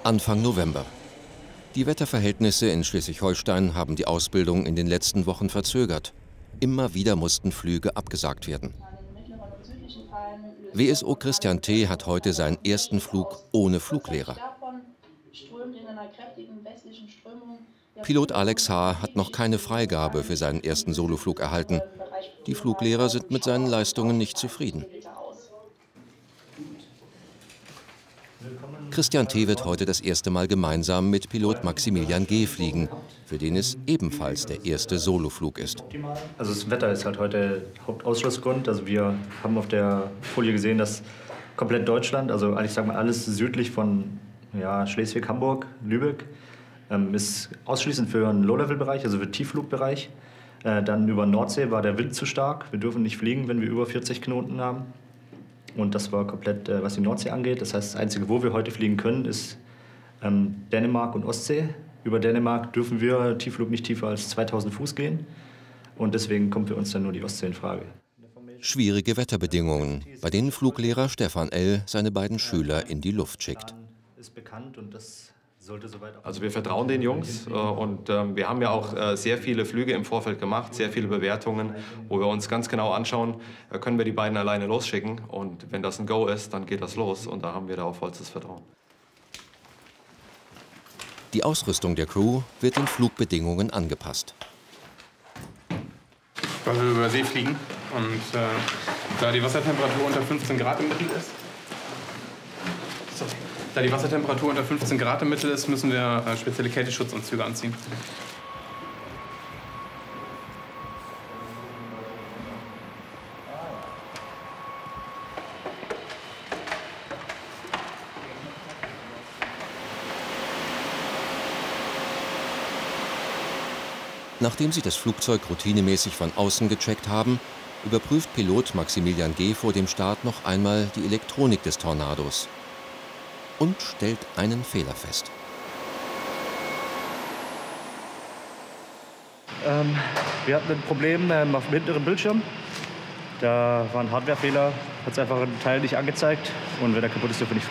Anfang November. Die Wetterverhältnisse in Schleswig-Holstein haben die Ausbildung in den letzten Wochen verzögert. Immer wieder mussten Flüge abgesagt werden. WSO Christian T. hat heute seinen ersten Flug ohne Fluglehrer. Pilot Alex H. hat noch keine Freigabe für seinen ersten Soloflug erhalten. Die Fluglehrer sind mit seinen Leistungen nicht zufrieden. Christian T. wird heute das erste Mal gemeinsam mit Pilot Maximilian G. fliegen, für den es ebenfalls der erste Soloflug ist. Also das Wetter ist halt heute Hauptausschlussgrund. Also wir haben auf der Folie gesehen, dass komplett Deutschland, also ich sage mal alles südlich von Schleswig, Hamburg, Lübeck, ist ausschließend für einen Low-Level-Bereich, also für Tiefflugbereich. Dann über Nordsee war der Wind zu stark. Wir dürfen nicht fliegen, wenn wir über 40 Knoten haben. Und das war komplett, was die Nordsee angeht. Das heißt, das Einzige, wo wir heute fliegen können, ist Dänemark und Ostsee. Über Dänemark dürfen wir Tiefflug nicht tiefer als 2000 Fuß gehen. Und deswegen kommt für uns dann nur die Ostsee in Frage. Schwierige Wetterbedingungen, bei denen Fluglehrer Stefan L. seine beiden Schüler in die Luft schickt. Also wir vertrauen den Jungs und wir haben ja auch sehr viele Flüge im Vorfeld gemacht, sehr viele Bewertungen, wo wir uns ganz genau anschauen, können wir die beiden alleine losschicken, und wenn das ein Go ist, dann geht das los, und da haben wir da auch vollstes Vertrauen. Die Ausrüstung der Crew wird den Flugbedingungen angepasst. Weil wir über See fliegen und da die Wassertemperatur unter 15 Grad im Mittel ist, müssen wir spezielle Kälteschutzanzüge anziehen. Nachdem sie das Flugzeug routinemäßig von außen gecheckt haben, überprüft Pilot Maximilian G. vor dem Start noch einmal die Elektronik des Tornados und stellt einen Fehler fest. Wir hatten ein Problem auf dem hinteren Bildschirm. Da war ein Hardwarefehler, hat es einfach ein Teil nicht angezeigt, und wenn der kaputt ist, dürfen wir nicht fliegen.